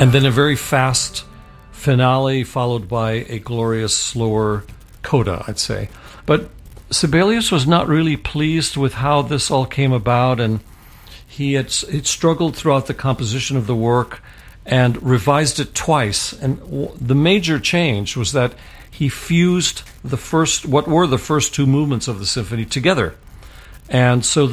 and then a very fast finale followed by a glorious, slower coda, I'd say. But Sibelius was not really pleased with how this all came about, and he had struggled throughout the composition of the work and revised it twice. And the major change was that he fused what were the first two movements of the symphony together. And so